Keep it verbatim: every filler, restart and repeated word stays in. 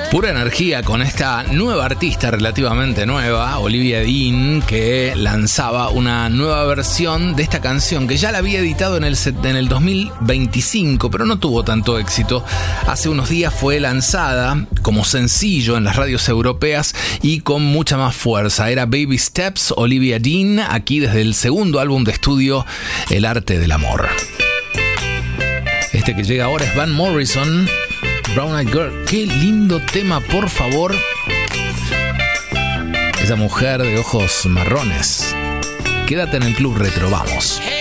Pura energía con esta nueva artista relativamente nueva, Olivia Dean, que lanzaba una nueva versión de esta canción que ya la había editado en el, en el dos mil veinticinco, pero no tuvo tanto éxito. Hace unos días fue lanzada como sencillo en las radios europeas y con mucha más fuerza. Era Baby Steps, Olivia Dean, aquí desde el segundo álbum de estudio, El Arte del Amor. Este que llega ahora es Van Morrison, Brown Eyed Girl. Qué lindo tema, por favor. Esa mujer de ojos marrones. Quédate en el Club Retro, vamos.